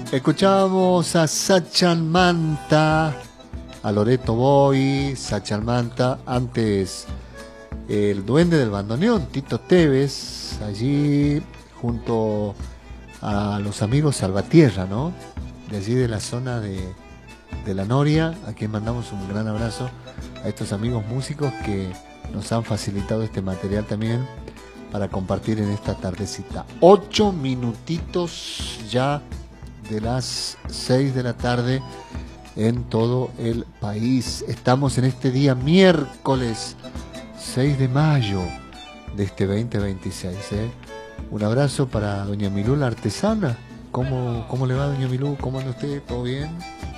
Escuchábamos a Sachan Manta, a Loreto Boy, Sachan Manta, antes el duende del bandoneón, Tito Tevez, allí junto a los amigos Salvatierra, ¿no? De allí de la zona de La Noria, a quien mandamos un gran abrazo a estos amigos músicos que nos han facilitado este material también para compartir en esta tardecita. 8 minutitos ya de las 6 de la tarde en todo el país. Estamos en este día miércoles 6 de mayo de este 2026. Un abrazo para doña Milú, la artesana. ¿Cómo le va, doña Milú? ¿Cómo anda usted? ¿Todo bien?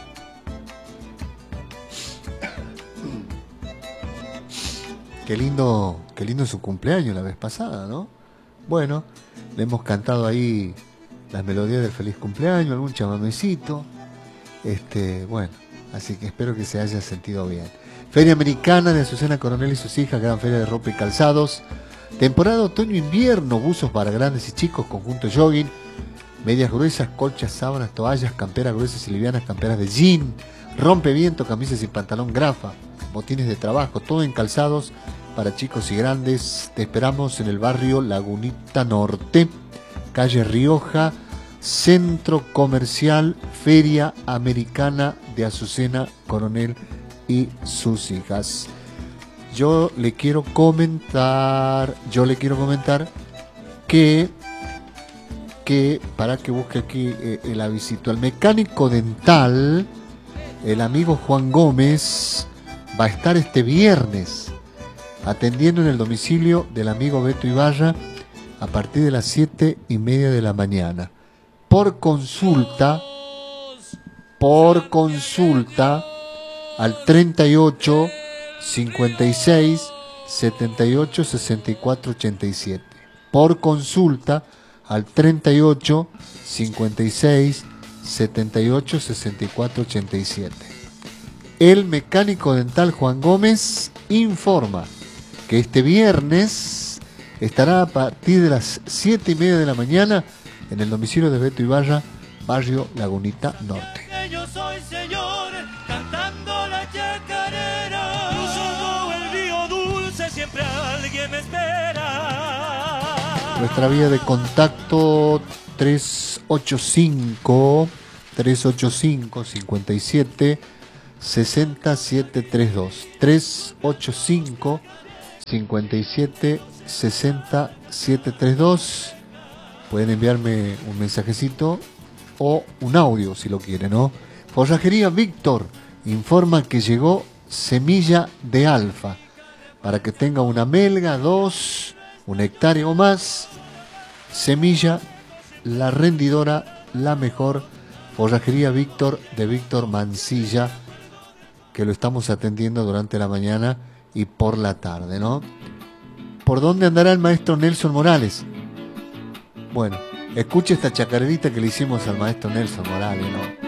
Qué lindo su cumpleaños la vez pasada, ¿no? Bueno, le hemos cantado ahí las melodías del feliz cumpleaños, algún chamamecito. Bueno, así que espero que se haya sentido bien. Feria Americana de Azucena Coronel y sus hijas, gran feria de ropa y calzados. Temporada otoño-invierno, buzos para grandes y chicos, conjunto jogging, medias gruesas, colchas, sábanas, toallas, camperas gruesas y livianas, camperas de jean, rompeviento, camisas y pantalón grafa, botines de trabajo, todo en calzados para chicos y grandes. Te esperamos en el barrio Lagunita Norte, calle Rioja, Centro Comercial Feria Americana de Azucena Coronel y sus hijas. Yo le quiero comentar que para que busque aquí el avisito, el mecánico dental, el amigo Juan Gómez, va a estar este viernes atendiendo en el domicilio del amigo Beto Ibarra a partir de las 7:30 de la mañana. Por consulta al 38 56 78 64 87. Por consulta al 38 56 78 64 87. El mecánico dental Juan Gómez informa que este viernes estará a partir de las 7:30 de la mañana en el domicilio de Beto Ibarra, barrio Lagunita Norte. Yo soy señor, cantando la chacarera, cruzando el río dulce, siempre alguien me espera. Nuestra vía de contacto 385 57 60 732, 385 57 60 732. Pueden enviarme un mensajecito o un audio si lo quieren, ¿no? Forrajería Víctor informa que llegó semilla de alfa para que tenga una melga, 2, un hectárea o más. Semilla, la rendidora, la mejor. Forrajería Víctor de Víctor Mancilla, que lo estamos atendiendo durante la mañana y por la tarde, ¿no? ¿Por dónde andará el maestro Nelson Morales? Bueno, escuche esta chacarerita que le hicimos al maestro Nelson Morales, ¿no?